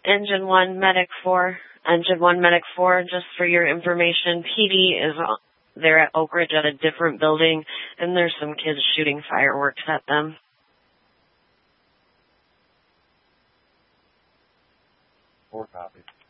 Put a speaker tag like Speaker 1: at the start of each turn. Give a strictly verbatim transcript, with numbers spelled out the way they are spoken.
Speaker 1: Engine one, Medic four. Engine one, Medic four, just for your information, P D is there at Oak Ridge at a different building, and there's some kids shooting fireworks at them.
Speaker 2: Four copies.